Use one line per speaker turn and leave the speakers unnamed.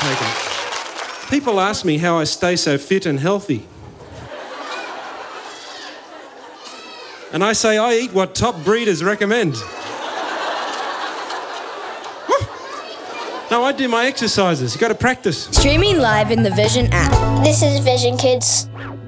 taken it. People ask me how I stay so fit and healthy. And I say I eat what top breeders recommend. No, I do my exercises. You've got to practice.
Streaming live in the Vision app.
This is Vision Kids.